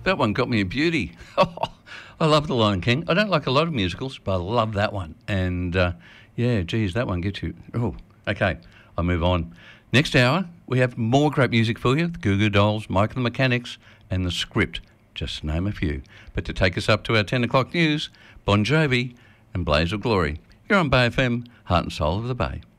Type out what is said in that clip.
That one got me a beauty. I love The Lion King. I don't like a lot of musicals, but I love that one. And, yeah, geez, that one gets you. Oh, okay, I'll move on. Next hour, we have more great music for you. The Goo Goo Dolls, Mike and the Mechanics, and The Script, just to name a few. But to take us up to our 10 o'clock news, Bon Jovi and Blaze of Glory. You're on Bay FM, heart and soul of the Bay.